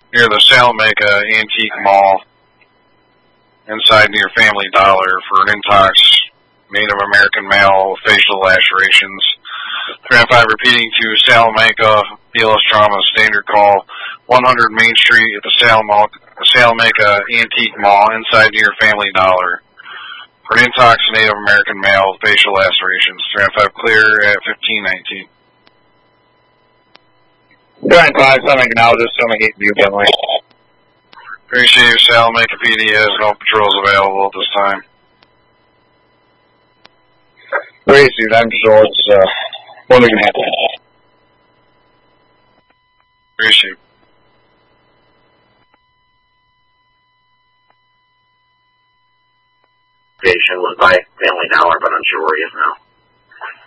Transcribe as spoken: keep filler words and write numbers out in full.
near the Salamanca Antique Mall, inside near Family Dollar, for an intox Native American male, facial lacerations. three nine five repeating to Salamanca, B L S Trauma, standard call, one hundred Main Street at the Salamanca, Salamanca Antique Mall, inside near Family Dollar, for an intox Native American male, facial lacerations. three nine five clear at fifteen nineteen. three nine five, Salamanca now, just Salamanca view, Bentley. Appreciate you, Salamanca P D has no patrols available at this time. Received, I'm sure it's uh, one we can handle. Appreciate. Patient was by Family Dollar, but unsure where he is now.